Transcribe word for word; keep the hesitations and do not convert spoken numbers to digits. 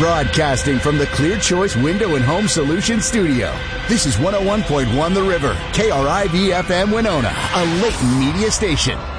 Broadcasting from the Clear Choice Window and Home Solutions studio, this is one oh one point one The River, K R I V F M Winona, a Layton media station.